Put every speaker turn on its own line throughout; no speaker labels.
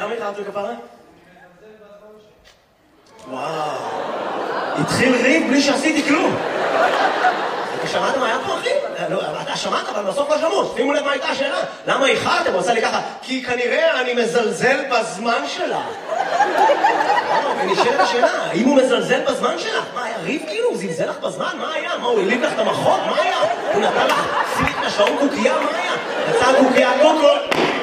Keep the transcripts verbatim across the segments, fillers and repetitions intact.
למה איחרת כפרה? וואו. התחיל ריב בלי שעשיתי כלום. אתה שמעת מה היה פה, אחי? אתה שמעת, אבל בסוף לא שמעו. שימו לב מה הייתה השאלה. למה איחרתם? הוא עושה לי ככה, כי כנראה אני מזלזל בזמן שלה. ונשאלת השאלה, האם הוא מזלזל בזמן שלך? מה, היה ריב כאילו? הוא זלזל לך בזמן? מה היה? מה, הוא הליב לך את המחות? מה היה? הוא נתן לך סיליק לשעון קוקייה? מה היה? יצא קוקייה קוקול.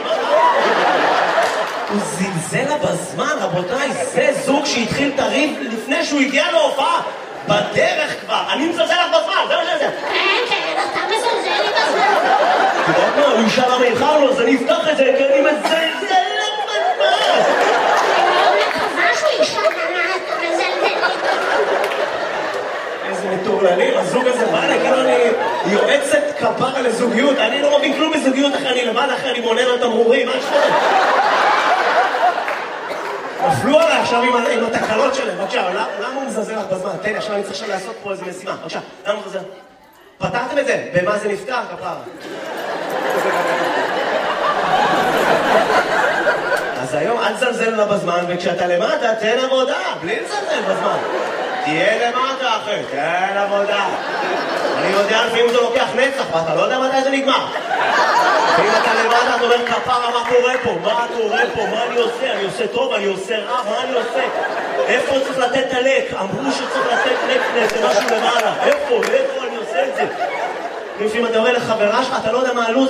הוא זלזל לה בזמן, רבותיי, זה זוג שהתחיל את הריב לפני שהוא הגיע להופעה. בדרך כבר, אני מזלזל לך בזמן, זה מה שזה.
כן, כן, אתה מזלזל לי בזמן.
אתה יודע מה, הוא ישאל למה איחרנו, אז אני אפתח את זה, כי אני מזלזל לך בזמן.
אני מקווה שהוא ישאל למה אתה מזלזל לי.
איזה מטורללים, הזוג הזה בא לי, כאילו אני יועצת כפרה לזוגיות, אני לא מבין כלום בזוגיות אחרי אני לבד, אחרי אני מונה לו תמרורים, מה שפות? נפלו עליי עכשיו עם, עם התקלות שלהם, בבקשה, למה הוא מזלזל לך בזמן? תן לי, עכשיו אני צריך עכשיו לעשות פה איזה משימה, בבקשה, למה הוא מזלזל? פתרתם את זה? במה זה נפתר, כפרה? אז היום אל תזלזל לה בזמן, וכשאתה למטה, תן עבודה, בלי לזלזל בזמן. תהיה למטה, אחי, תן עבודה. אני יודע לפעמים זה לוקח נצח, ואתה לא יודע מתי זה נגמר. ואם אתה למטה, אתה אומר, כפרה, מה קורה פה? מה קורה פה? מה אני עושה? אני עושה טוב, אני עושה רע, מה אני עושה? איפה צריך לתת את הלק? אמרו שצריך לתת לק לזה משהו למעלה. איפה? איפה אני עושה את זה? לפעמים אתה אומר לחברה שלך, אתה לא יודע מה הלו"ז,